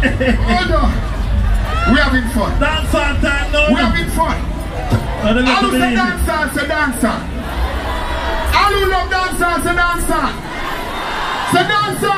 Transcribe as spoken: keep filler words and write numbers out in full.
Hold on. We having fun. Dance on time, no. We having fun. All who say dancer, say dancer. All who love dancer, say dancer. Say dancer.